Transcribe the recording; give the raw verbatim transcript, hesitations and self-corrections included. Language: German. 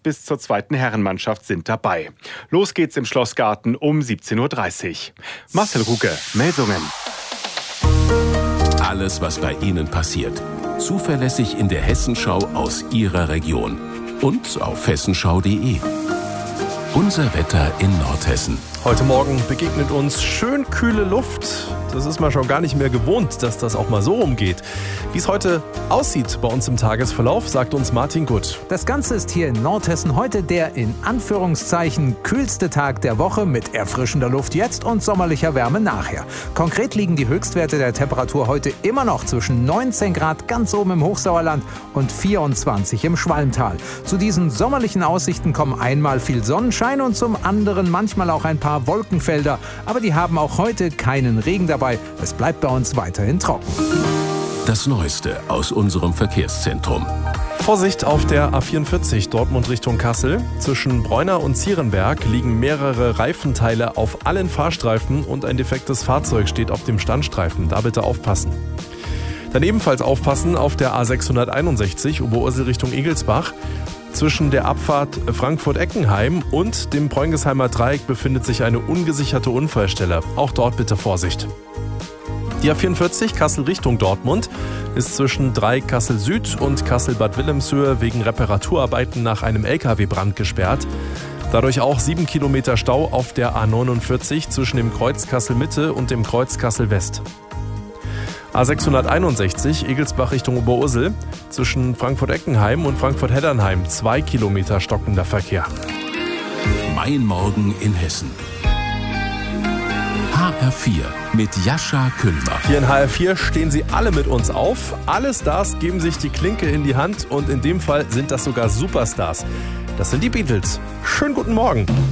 bis zur zweiten Herrenmannschaft sind dabei. Los geht's im Schlossgarten um siebzehn Uhr dreißig. Marcel Ruge, Meldungen. Alles, was bei Ihnen passiert. Zuverlässig in der Hessenschau aus Ihrer Region. Und auf hessenschau punkt de. Unser Wetter in Nordhessen. Heute Morgen begegnet uns schön kühle Luft. Das ist man schon gar nicht mehr gewohnt, dass das auch mal so rumgeht. Wie es heute aussieht bei uns im Tagesverlauf, sagt uns Martin Gutt. Das Ganze ist hier in Nordhessen heute der in Anführungszeichen kühlste Tag der Woche mit erfrischender Luft jetzt und sommerlicher Wärme nachher. Konkret liegen die Höchstwerte der Temperatur heute immer noch zwischen neunzehn Grad ganz oben im Hochsauerland und vierundzwanzig im Schwalmtal. Zu diesen sommerlichen Aussichten kommen einmal viel Sonnenschein und zum anderen manchmal auch ein paar Wolkenfelder. Aber die haben auch heute keinen Regen dabei. Es bleibt bei uns weiterhin trocken. Das Neueste aus unserem Verkehrszentrum. Vorsicht auf der A vierundvierzig Dortmund Richtung Kassel. Zwischen Bräuna und Zierenberg liegen mehrere Reifenteile auf allen Fahrstreifen und ein defektes Fahrzeug steht auf dem Standstreifen. Da bitte aufpassen. Dann ebenfalls aufpassen auf der A sechshunderteinundsechzig Oberursel Richtung Egelsbach. Zwischen der Abfahrt Frankfurt-Eckenheim und dem Preungesheimer Dreieck befindet sich eine ungesicherte Unfallstelle. Auch dort bitte Vorsicht. Die A vierundvierzig Kassel Richtung Dortmund ist zwischen Dreieck Kassel Süd und Kassel-Bad Wilhelmshöhe wegen Reparaturarbeiten nach einem L K W-Brand gesperrt. Dadurch auch sieben Kilometer Stau auf der A neunundvierzig zwischen dem Kreuz Kassel Mitte und dem Kreuz Kassel West. A sechshunderteinundsechzig Egelsbach Richtung Oberursel zwischen Frankfurt-Eckenheim und Frankfurt-Heddernheim zwei Kilometer stockender Verkehr. Mein Morgen in Hessen. H R vier mit Jascha Küllner. Hier in H R vier stehen sie alle mit uns auf. Alle Stars geben sich die Klinke in die Hand und in dem Fall sind das sogar Superstars. Das sind die Beatles. Schönen guten Morgen.